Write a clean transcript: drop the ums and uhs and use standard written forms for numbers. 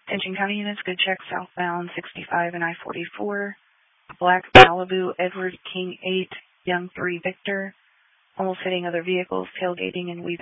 Attention County units, good check southbound 65 and I-44. Black Malibu, Edward King 8, Young 3 Victor. Almost hitting other vehicles, tailgating and weaving.